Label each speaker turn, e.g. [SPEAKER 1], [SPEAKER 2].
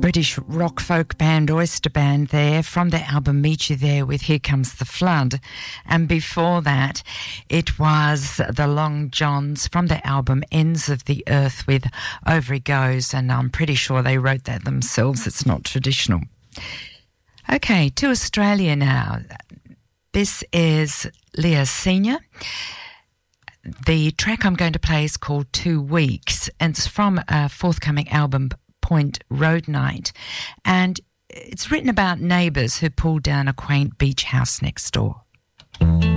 [SPEAKER 1] British rock folk band Oyster Band there from the album Meet You There with Here Comes the Flood. And before that, it was the Long Johns from the album Ends of the Earth with Over He Goes. And I'm pretty sure they wrote that themselves. It's not traditional. Okay, to Australia now. This is Leah Senior. The track I'm going to play is called 2 Weeks, and it's from a forthcoming album, Point Road Night, and it's written about neighbours who pulled down a quaint beach house next door.